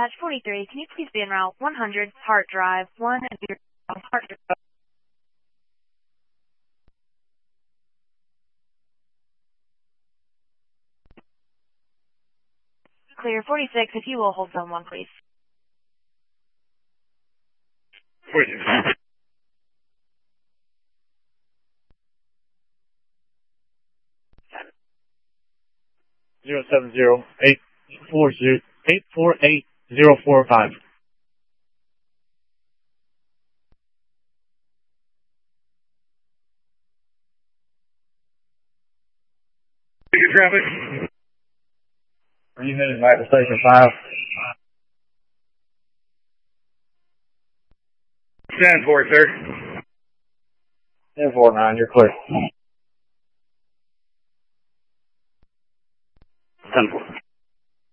43, can you please be en route 100 Hart Drive, 10 Hart Drive? Clear 46, if you will hold zone 1, please. 46. 070-848-045. Ticket traffic. Are you headed back to Station 5? Stand for it, sir. 10-4-9, you're clear.